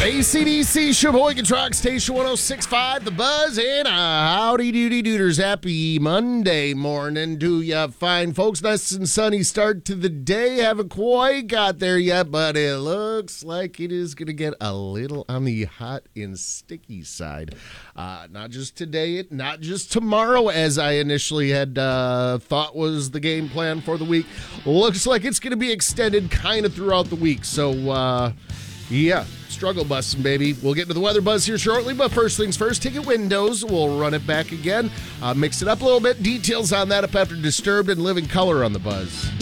AC/DC, Sheboygan Truck Station 106.5, The Buzz, and howdy doody dooders. Happy Monday morning to ya fine folks. Nice and sunny start to the day. Haven't quite got there yet, but it looks like it is going to get a little on the hot and sticky side. Not just today, not just tomorrow, as I initially had thought was the game plan for the week. Looks like it's going to be extended kind of throughout the week. So, yeah, struggle busting, baby. We'll get into the weather buzz here shortly, but first things first, Ticket Windows. We'll run it back again, mix it up a little bit. Details on that up after Disturbed and Living Color on the Buzz.